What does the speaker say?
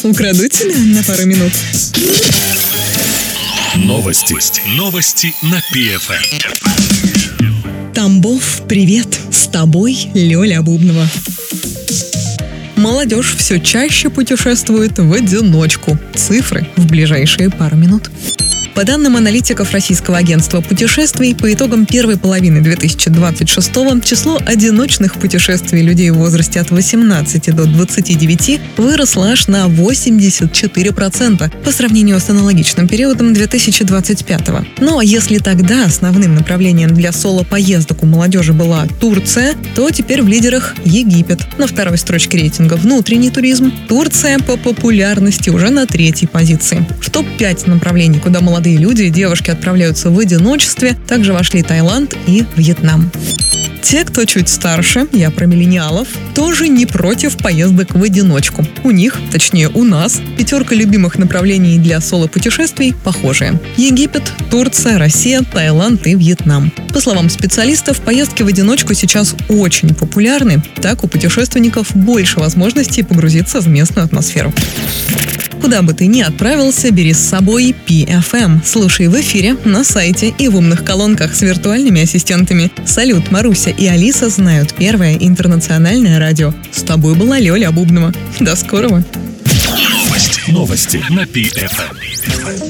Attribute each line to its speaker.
Speaker 1: Украду тебя на пару минут.
Speaker 2: Новости на ПФМ.
Speaker 1: Тамбов, привет! С тобой Лёля Бубнова. Молодежь все чаще путешествует в одиночку. Цифры в ближайшие пару минут. По данным аналитиков Российского агентства путешествий, по итогам первой половины 2026-го число одиночных путешествий людей в возрасте от 18 до 29 выросло аж на 84% по сравнению с аналогичным периодом 2025-го. Ну а если тогда основным направлением для соло-поездок у молодежи была Турция, то теперь в лидерах Египет. На второй строчке рейтинга внутренний туризм. Турция по популярности уже на третьей позиции. В топ-5 направлений, куда молодые люди и девушки отправляются в одиночестве, также вошли Таиланд и Вьетнам. Те, кто чуть старше, я про миллениалов, тоже не против поездок в одиночку. У них, точнее у нас, пятерка любимых направлений для соло-путешествий похожие. Египет, Турция, Россия, Таиланд и Вьетнам. По словам специалистов, поездки в одиночку сейчас очень популярны. Так у путешественников больше возможностей погрузиться в местную атмосферу. Куда бы ты ни отправился, бери с собой PFM. Слушай в эфире, на сайте и в умных колонках с виртуальными ассистентами. Салют, Маруся и Алиса знают первое интернациональное радио. С тобой была Лёля Бубнова. До скорого.
Speaker 2: Новости на ПФМ.